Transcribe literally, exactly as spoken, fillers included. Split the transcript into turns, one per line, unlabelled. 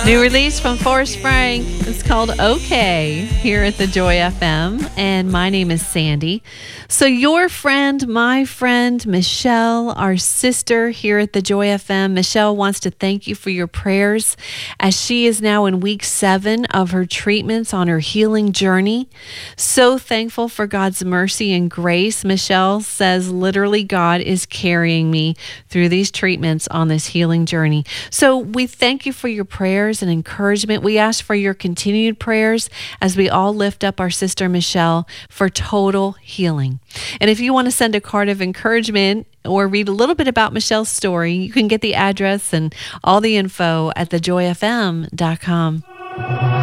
New release from Forrest Frank. It's called Okay here at the Joy F M. And my name is Sandy. So your friend, my friend, Michelle, our sister here at the Joy F M, Michelle wants to thank you for your prayers as she is now in week seven of her treatments on her healing journey. So thankful for God's mercy and grace. Michelle says literally God is carrying me through these treatments on this healing journey. So we thank you for your prayers and encouragement. We ask for your continued prayers as we all lift up our sister Michelle for total healing. And if you want to send a card of encouragement or read a little bit about Michelle's story, you can get the address and all the info at the joy f m dot com.